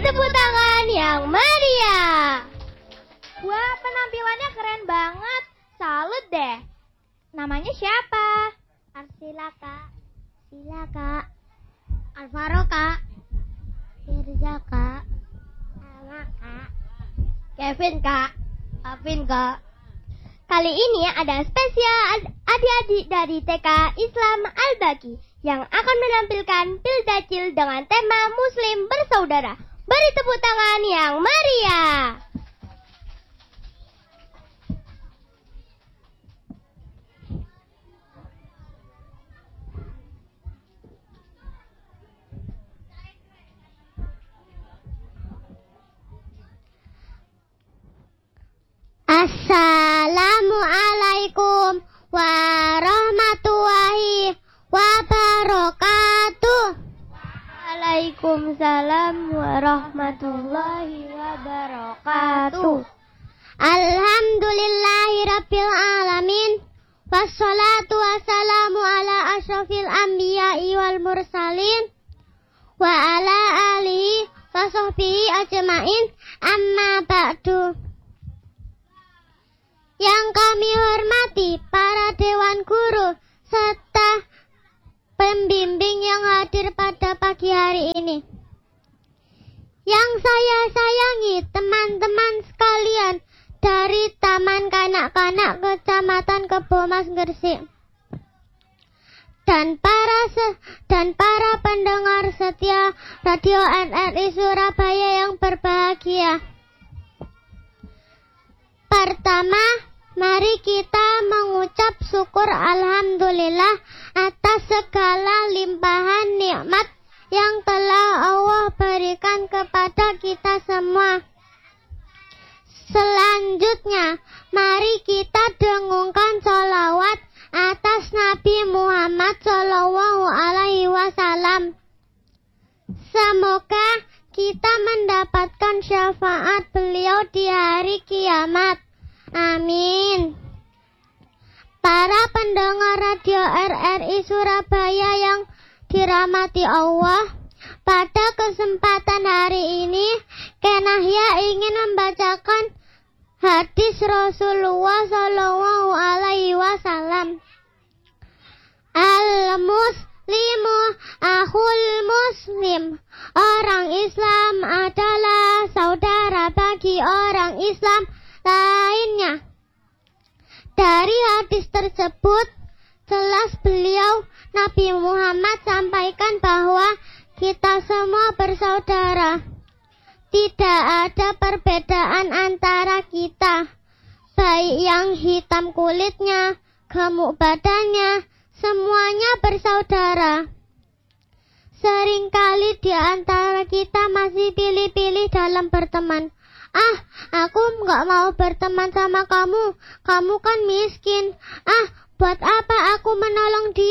tepuk tangan yang meriah. Wah, penampilannya keren banget. Salut deh. Namanya siapa? Arsila, Kak. Sila, Kak. Alvaro, Kak. Firza, Kak. Sama, Kak. Kevin, Kak. Alvin, Kak. Kali ini ada spesial adik-adik dari TK Islam Al-Baqi yang akan menampilkan Pildacil dengan tema Muslim Bersaudara. Beri tepuk tangan yang meriah. Assalamualaikum warahmatullahi wabarakatuh. Waalaikumsalam warahmatullahi wabarakatuh. Alhamdulillahi rabbil alamin. Wassalatu wassalamu ala asyrafil anbiya'i wal mursalin wa ala alihi wa sahbihi ajma'in. Amma ba'du. Yang kami hormati para dewan guru serta pembimbing yang hadir pada pagi hari ini. Yang saya sayangi teman-teman sekalian dari Taman Kanak-kanak Kecamatan Kebomas Gresik. Dan para pendengar setia Radio NRI Surabaya yang berbahagia. Pertama, mari kita mengucap syukur alhamdulillah atas segala limpahan nikmat yang telah Allah berikan kepada kita semua. Selanjutnya, mari kita dengungkan sholawat atas Nabi Muhammad Shallallahu Alaihi Wasallam. Semoga kita mendapatkan syafaat beliau di hari kiamat. Amin. Para pendengar Radio RRI Surabaya yang dirahmati Allah, pada kesempatan hari ini Kenahya ingin membacakan hadis Rasulullah Shallallahu Alaihi Wasallam. Al-Muslimu akhul Muslim. Orang Islam adalah saudara bagi orang Islam lainnya. Dari hadis tersebut jelas beliau Nabi Muhammad sampaikan bahwa kita semua bersaudara. Tidak ada perbedaan antara kita, baik yang hitam kulitnya, gemuk badannya, semuanya bersaudara. Seringkali di antara kita masih pilih-pilih dalam berteman. Aku nggak mau berteman sama kamu. Kamu kan miskin. Buat apa aku menolong dia?